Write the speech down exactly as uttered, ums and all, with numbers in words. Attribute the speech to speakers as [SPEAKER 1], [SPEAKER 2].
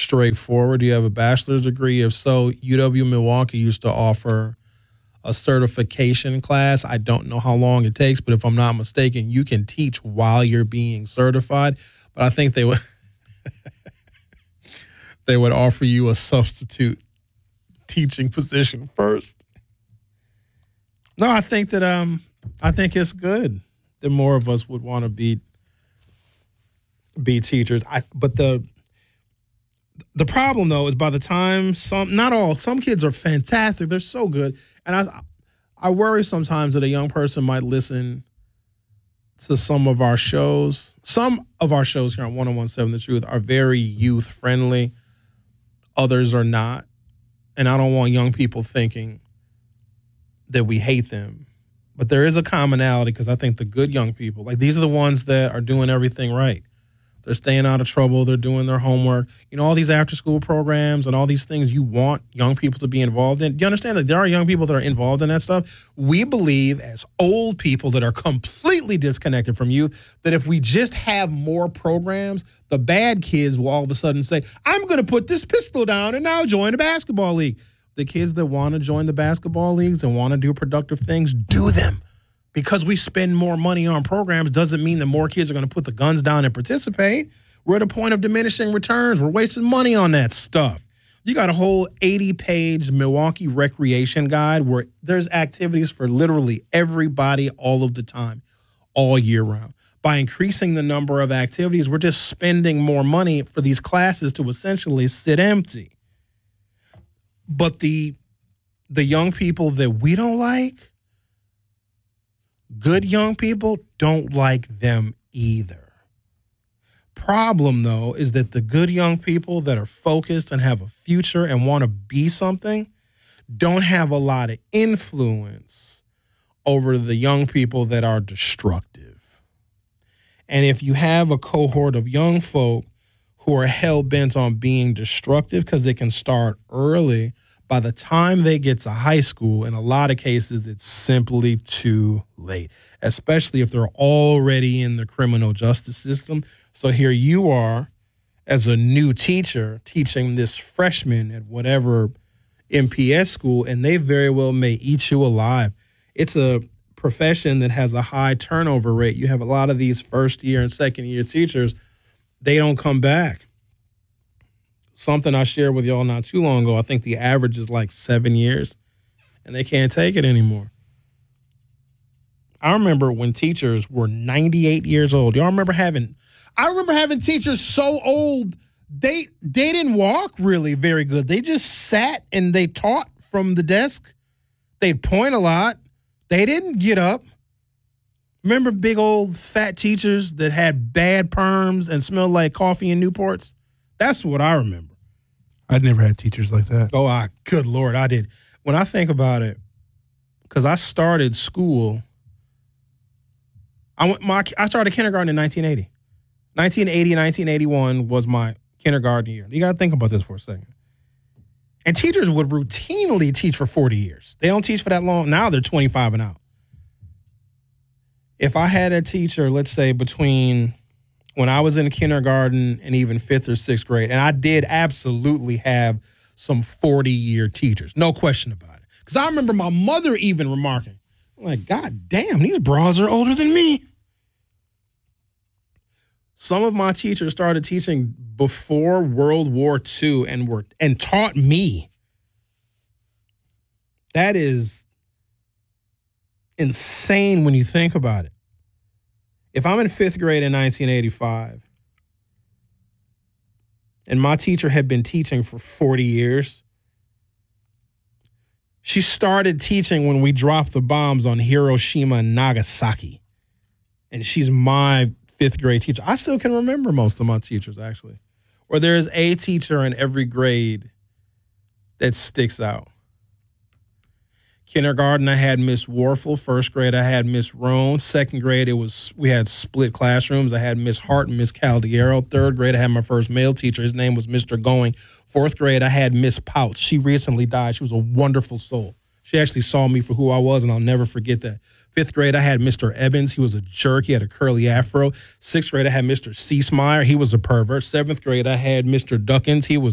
[SPEAKER 1] straightforward. Do you have a bachelor's degree? If so, U W-Milwaukee used to offer a certification class. I don't know how long it takes, but if I'm not mistaken, you can teach while you're being certified. But I think they would they would offer you a substitute teaching position first. No, I think that um I think it's good that more of us would want to be be teachers. I but the the problem though is by the time some not all some kids are fantastic. They're so good. And I I worry sometimes that a young person might listen to some of our shows. Some of our shows here on one oh one point seven The Truth are very youth friendly. Others are not. And I don't want young people thinking that we hate them. But there is a commonality because I think the good young people, like these are the ones that are doing everything right. They're staying out of trouble. They're doing their homework. You know, all these after-school programs and all these things you want young people to be involved in. Do you understand that there are young people that are involved in that stuff? We believe as old people that are completely disconnected from youth that if we just have more programs, the bad kids will all of a sudden say, I'm going to put this pistol down and now join a basketball league. The kids that want to join the basketball leagues and want to do productive things, do them. Because we spend more money on programs doesn't mean that more kids are going to put the guns down and participate. We're at a point of diminishing returns. We're wasting money on that stuff. You got a whole eighty-page Milwaukee recreation guide where there's activities for literally everybody all of the time, all year round. By increasing the number of activities, we're just spending more money for these classes to essentially sit empty. But the the young people that we don't like, good young people don't like them either. Problem, though, is that the good young people that are focused and have a future and want to be something don't have a lot of influence over the young people that are destructive. And if you have a cohort of young folk who are hell-bent on being destructive because they can start early, by the time they get to high school, in a lot of cases, it's simply too late, especially if they're already in the criminal justice system. So here you are as a new teacher teaching this freshman at whatever M P S school, and they very well may eat you alive. It's a profession that has a high turnover rate. You have a lot of these first year and second year teachers, they don't come back. Something I shared with y'all not too long ago, I think the average is like seven years, and they can't take it anymore. I remember when teachers were ninety-eight years old. Y'all remember having, I remember having teachers so old, they they didn't walk really very good. They just sat and they taught from the desk. They'd point a lot. They didn't get up. Remember big old fat teachers that had bad perms and smelled like coffee in Newports? That's what I remember.
[SPEAKER 2] I'd never had teachers like that.
[SPEAKER 1] Oh, I, good Lord, I did. When I think about it, because I started school, I went my I started kindergarten in nineteen eighty. nineteen eighty, nineteen eighty-one was my kindergarten year. You got to think about this for a second. And teachers would routinely teach for forty years. They don't teach for that long. Now they're twenty-five and out. If I had a teacher, let's say between when I was in kindergarten and even fifth or sixth grade, and I did absolutely have some forty-year teachers, no question about it. Because I remember my mother even remarking, like, God damn, these broads are older than me. Some of my teachers started teaching before World War Two and were and taught me. That is insane when you think about it. If I'm in fifth grade in nineteen eighty-five and my teacher had been teaching for forty years, she started teaching when we dropped the bombs on Hiroshima and Nagasaki. And she's my fifth grade teacher. I still can remember most of my teachers, actually. Or there's a teacher in every grade that sticks out. Kindergarten, I had Miss Warfel. First grade, I had Miss Roan. Second grade, it was we had split classrooms. I had Miss Hart and Miss Caldiero. Third grade, I had my first male teacher. His name was Mister Going. Fourth grade, I had Miss Pouts. She recently died. She was a wonderful soul. She actually saw me for who I was, and I'll never forget that. Fifth grade, I had Mister Evans. He was a jerk. He had a curly afro. Sixth grade, I had Mister Ceasemeyer. He was a pervert. Seventh grade, I had Mister Duckins. He was